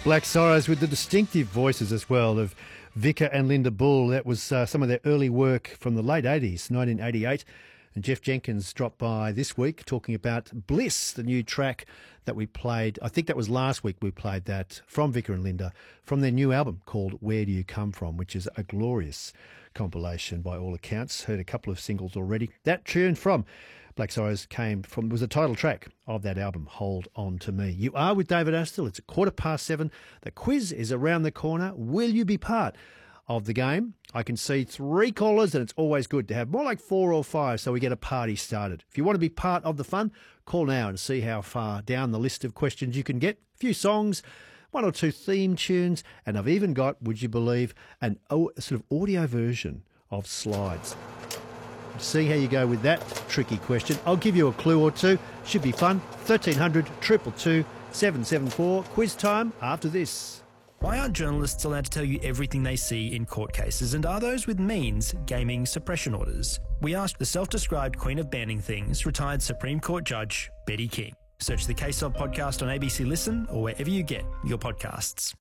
Black Sorrows with the distinctive voices as well of Vicar and Linda Bull. That was some of their early work from the late 80s, 1988. And Jeff Jenkins dropped by this week talking about Bliss, the new track that we played. I think that was last week we played that from Vicar and Linda from their new album called Where Do You Come From, which is a glorious compilation by all accounts. Heard a couple of singles already. That tune from Black Sorrows was the title track of that album, Hold On To Me. You are with David Astle. It's 7:15. The quiz is around the corner. Will you be part of the game? I can see 3 callers, and it's always good to have more like 4 or 5 so we get a party started. If you want to be part of the fun, call now and see how far down the list of questions you can get. A few songs, 1 or 2 theme tunes, and I've even got, would you believe, a sort of audio version of Slides. See how you go with that tricky question. I'll give you a clue or two. Should be fun. 1300 222 774. Quiz time after this. Why aren't journalists allowed to tell you everything they see in court cases, and are those with means gaming suppression orders? We asked the self-described queen of banning things, retired Supreme Court Judge Betty King. Search the Case Of podcast on ABC Listen or wherever you get your podcasts.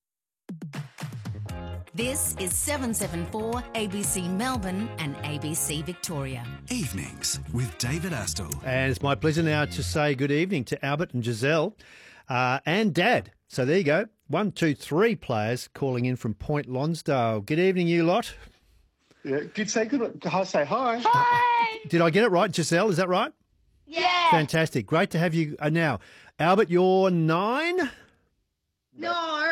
This is 774 ABC Melbourne and ABC Victoria. Evenings with David Astle. And it's my pleasure now to say good evening to Albert and Giselle and Dad. So there you go. 1, 2, 3 players calling in from Point Lonsdale. Good evening, you lot. Yeah, say good. I'll say hi. Hi! Did I get it right, Giselle? Is that right? Yeah. Fantastic. Great to have you now. Albert, you're 9? No,